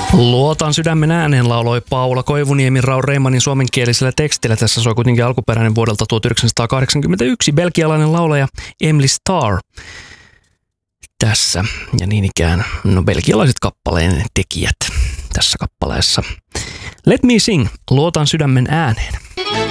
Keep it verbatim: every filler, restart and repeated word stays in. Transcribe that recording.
Luotan sydämen ääneen lauloi Paula Koivuniemi Raul Reimanin suomenkielisellä tekstillä. Tässä soi kuitenkin alkuperäinen vuodelta tuhatyhdeksänsataakahdeksankymmentäyksi belgialainen laulaja Emily Starr. Tässä ja niin ikään no belgialaiset kappaleen tekijät tässä kappaleessa. Let me sing, luotan sydämen ääneen.